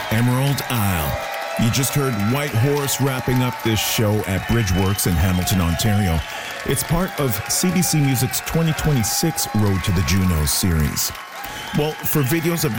Emerald Isle. You just heard White Horse wrapping up this show at Bridgeworks in Hamilton, Ontario. It's part of CBC Music's 2026 Road to the Junos series. Well, for videos of